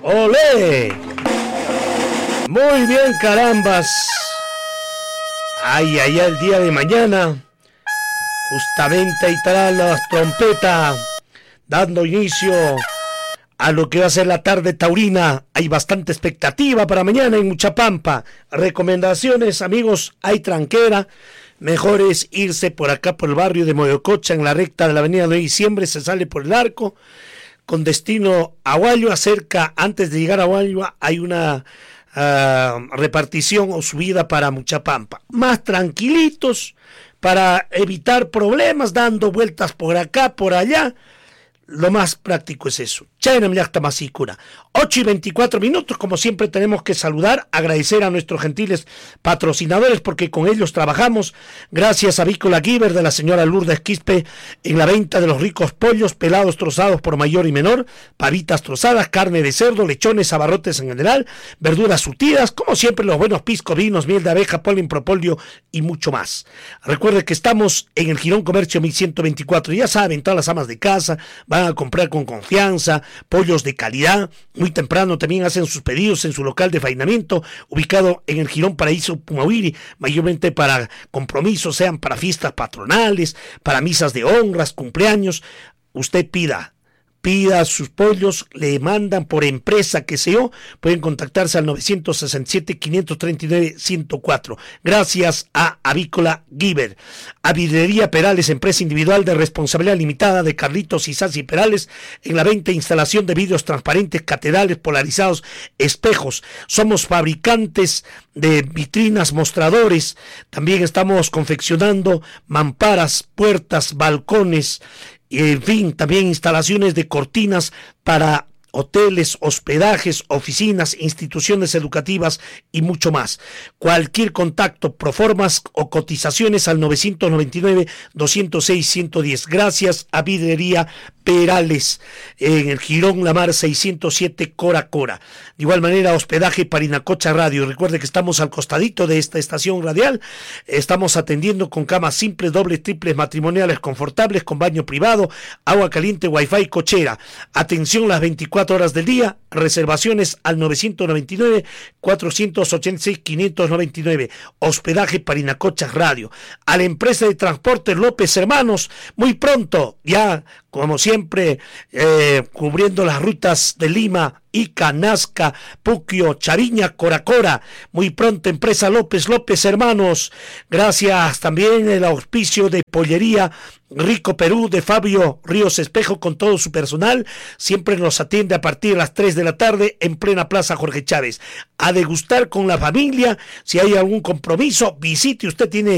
¡Olé! Muy bien, carambas. Ay, el día de mañana. Justamente ahí estará la trompeta dando inicio a lo que va a ser la tarde taurina. Hay bastante expectativa para mañana en Muchapampa. Recomendaciones, amigos, hay tranquera. Mejor es irse por acá, por el barrio de Moyococha, en la recta de la avenida 9 de diciembre, se sale por el arco, con destino a Huayua. Cerca, antes de llegar a Huayua, hay una repartición o subida para Muchapampa. Más tranquilitos, para evitar problemas, dando vueltas por acá, por allá. Lo más práctico es eso. 8:24, como siempre tenemos que saludar, agradecer a nuestros gentiles patrocinadores porque con ellos trabajamos. Gracias a Avícola Giver de la señora Lourdes Quispe en la venta de los ricos pollos, pelados trozados por mayor y menor, pavitas trozadas, carne de cerdo, lechones, abarrotes en general, verduras surtidas, como siempre los buenos pisco, vinos, miel de abeja, polen, propóleo y mucho más. Recuerde que estamos en el Girón Comercio 1124, ya saben, todas las amas de casa van a comprar con confianza, pollos de calidad. Muy temprano también hacen sus pedidos en su local de faenamiento, ubicado en el Girón Paraíso Pumahuiri, mayormente para compromisos, sean para fiestas patronales, para misas de honras, cumpleaños. Usted pida sus pollos, le mandan por empresa, que sé yo, pueden contactarse al 967-539-104. Gracias a Avícola Giver. A Vidrería Perales, empresa individual de responsabilidad limitada de Carlitos Isasi Perales, en la venta e instalación de vidrios transparentes, catedrales, polarizados, espejos. Somos fabricantes de vitrinas, mostradores. También estamos confeccionando mamparas, puertas, balcones, y en fin, también instalaciones de cortinas para hoteles, hospedajes, oficinas, instituciones educativas y mucho más. Cualquier contacto, proformas o cotizaciones al 999-206-110. Gracias a Vidrería Perales, en el Girón Lamar 607 Cora. De igual manera, hospedaje Parinacocha Radio. Recuerde que estamos al costadito de esta estación radial. Estamos atendiendo con camas simples, dobles, triples, matrimoniales, confortables, con baño privado, agua caliente, wifi, cochera. Atención las 24 horas del día. Reservaciones al 999-486-599. Hospedaje Parinacocha Radio. A la empresa de transporte López Hermanos, muy pronto, ya como siempre, cubriendo las rutas de Lima, Ica, Nazca, Puquio, Chariña, Cora. Muy pronto, empresa López Hermanos. Gracias también el auspicio de Pollería Rico Perú de Fabio Ríos Espejo con todo su personal. Siempre nos atiende a partir de las 3 de la tarde en plena Plaza Jorge Chávez. A degustar con la familia. Si hay algún compromiso, visite. Usted tiene